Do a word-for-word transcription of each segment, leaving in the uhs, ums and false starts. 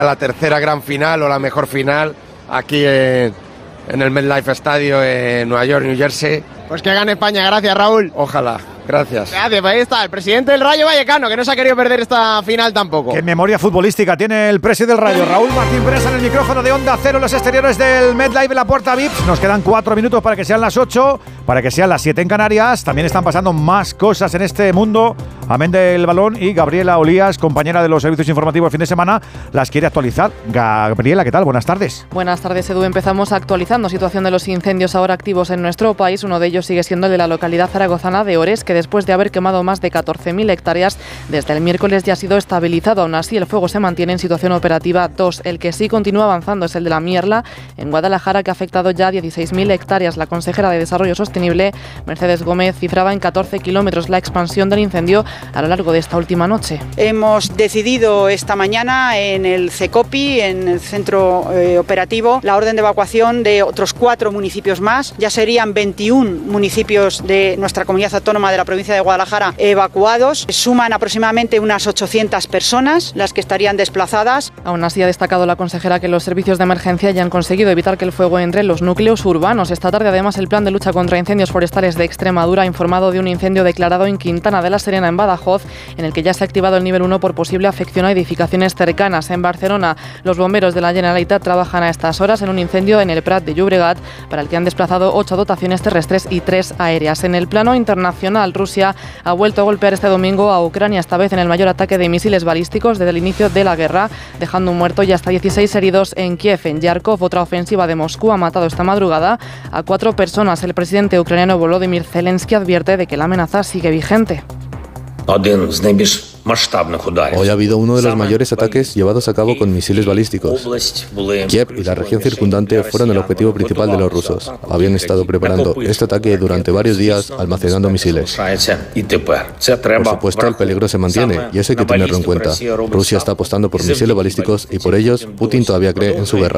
La tercera gran final o la mejor final aquí en, en el MetLife Stadium en Nueva York, New Jersey. Pues que gane España, gracias Raúl. Ojalá, gracias. Gracias, ahí está, el presidente del Rayo Vallecano, que no se ha querido perder esta final tampoco. Qué memoria futbolística tiene el presidente del Rayo, Raúl Martín Presa, en el micrófono de Onda Cero, en los exteriores del MetLife en la Puerta V I P. Nos quedan cuatro minutos para que sean las ocho, para que sean las siete en Canarias. También están pasando más cosas en este mundo, amén del balón, y Gabriela Olías, compañera de los servicios informativos el fin de semana, las quiere actualizar. Gabriela, ¿qué tal? Buenas tardes. Buenas tardes, Edu. Empezamos actualizando situación de los incendios ahora activos en nuestro país. Uno de ellos sigue siendo el de la localidad zaragozana de Ores, que después de haber quemado más de catorce mil hectáreas desde el miércoles ya ha sido estabilizado. Aún así, el fuego se mantiene en situación operativa dos. El que sí continúa avanzando es el de la Mierla, en Guadalajara, que ha afectado ya dieciséis mil hectáreas. La consejera de Desarrollo Sostenible, Mercedes Gómez, cifraba en catorce kilómetros la expansión del incendio a lo largo de esta última noche. Hemos decidido esta mañana en el CECOPI, en el centro eh, operativo, la orden de evacuación de otros cuatro municipios más. Ya serían veintiún municipios de nuestra comunidad autónoma de la provincia de Guadalajara evacuados. Suman aproximadamente unas ochocientas personas las que estarían desplazadas. Aún así, ha destacado la consejera que los servicios de emergencia ya han conseguido evitar que el fuego entre en los núcleos urbanos. Esta tarde, además, el Plan de Lucha contra Incendios Forestales de Extremadura ha informado de un incendio declarado en Quintana de la Serena, en Badajoz, en el que ya se ha activado el nivel uno por posible afección a edificaciones cercanas. En Barcelona, los bomberos de la Generalitat trabajan a estas horas en un incendio en el Prat de Llobregat, para el que han desplazado ocho dotaciones terrestres y tres aéreas. En el plano internacional, Rusia ha vuelto a golpear este domingo a Ucrania, esta vez en el mayor ataque de misiles balísticos desde el inicio de la guerra, dejando un muerto y hasta dieciséis heridos en Kiev. En Yarkov, otra ofensiva de Moscú ha matado esta madrugada a cuatro personas. El presidente ucraniano Volodymyr Zelensky advierte de que la amenaza sigue vigente. Hoy ha habido uno de los mayores ataques llevados a cabo con misiles balísticos. Kiev y la región circundante fueron el objetivo principal de los rusos. Habían estado preparando este ataque durante varios días, almacenando misiles. Por supuesto, el peligro se mantiene y eso hay que tenerlo en cuenta. Rusia está apostando por misiles balísticos y por ellos Putin todavía cree en su guerra.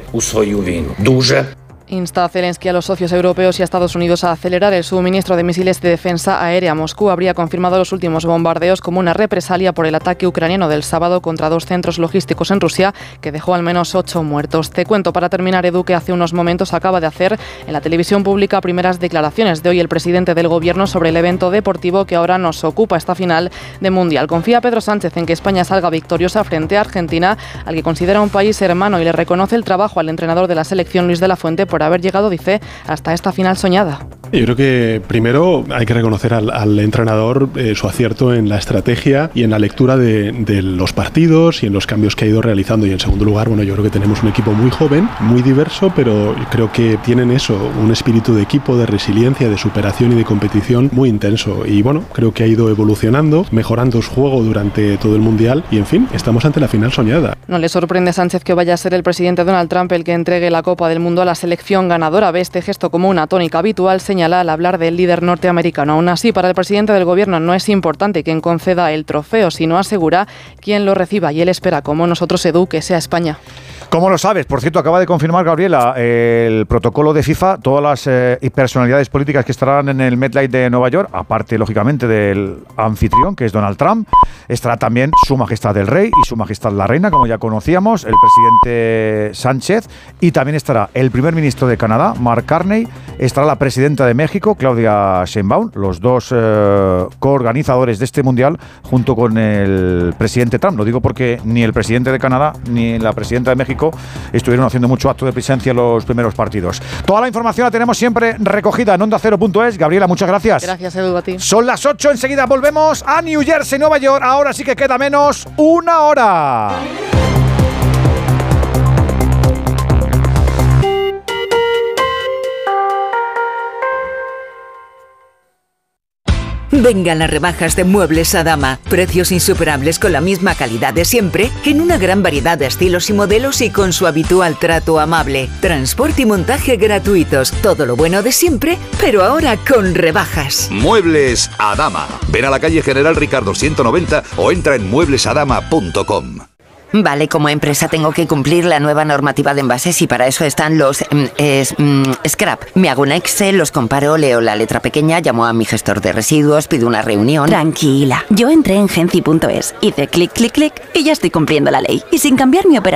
Insta a Zelensky a los socios europeos y a Estados Unidos a acelerar el suministro de misiles de defensa aérea. Moscú habría confirmado los últimos bombardeos como una represalia por el ataque ucraniano del sábado contra dos centros logísticos en Rusia, que dejó al menos ocho muertos. Te cuento para terminar, Edu, que hace unos momentos acaba de hacer en la televisión pública primeras declaraciones de hoy el presidente del gobierno sobre el evento deportivo que ahora nos ocupa, esta final de Mundial. Confía Pedro Sánchez en que España salga victoriosa frente a Argentina, al que considera un país hermano, y le reconoce el trabajo al entrenador de la selección, Luis de la Fuente, por haber llegado, dice, hasta esta final soñada. Yo creo que primero hay que reconocer al, al entrenador eh, su acierto en la estrategia y en la lectura de, de los partidos y en los cambios que ha ido realizando. Y en segundo lugar, bueno, yo creo que tenemos un equipo muy joven, muy diverso, pero creo que tienen eso, un espíritu de equipo, de resiliencia, de superación y de competición muy intenso. Y bueno, creo que ha ido evolucionando, mejorando su juego durante todo el Mundial y, en fin, estamos ante la final soñada. No le sorprende a Sánchez que vaya a ser el presidente Donald Trump el que entregue la Copa del Mundo a la selección ganadora. Ve este gesto como una tónica habitual, señala al hablar del líder norteamericano. Aún así, para el presidente del gobierno no es importante quién conceda el trofeo, sino asegura quién lo reciba, y él espera, como nosotros, Edu, que sea España. ¿Cómo lo sabes? Por cierto, acaba de confirmar Gabriela el protocolo de FIFA, todas las eh, personalidades políticas que estarán en el MetLife de Nueva York, aparte, lógicamente, del anfitrión, que es Donald Trump. Estará también Su Majestad el Rey y Su Majestad la Reina, como ya conocíamos, el presidente Sánchez, y también estará el primer ministro de Canadá, Mark Carney, estará la presidenta de México, Claudia Sheinbaum, los dos eh, coorganizadores de este mundial, junto con el presidente Trump. Lo digo porque ni el presidente de Canadá ni la presidenta de México estuvieron haciendo mucho acto de presencia en los primeros partidos. Toda la información la tenemos siempre recogida en onda cero punto es. Gabriela, muchas gracias. Gracias, Edu, a ti. Son las ocho, enseguida volvemos a New Jersey, Nueva York. Ahora sí que queda menos una hora. Vengan las rebajas de Muebles Adama. Precios insuperables con la misma calidad de siempre, en una gran variedad de estilos y modelos y con su habitual trato amable. Transporte y montaje gratuitos. Todo lo bueno de siempre, pero ahora con rebajas. Muebles Adama. Ven a la calle General Ricardo ciento noventa o entra en muebles adama punto com. Vale, como empresa tengo que cumplir la nueva normativa de envases y para eso están los mm, es, mm, scrap. Me hago un Excel, los comparo, leo la letra pequeña, llamo a mi gestor de residuos, pido una reunión. Tranquila, yo entré en Genci punto es, hice clic, clic, clic y ya estoy cumpliendo la ley. Y sin cambiar mi operación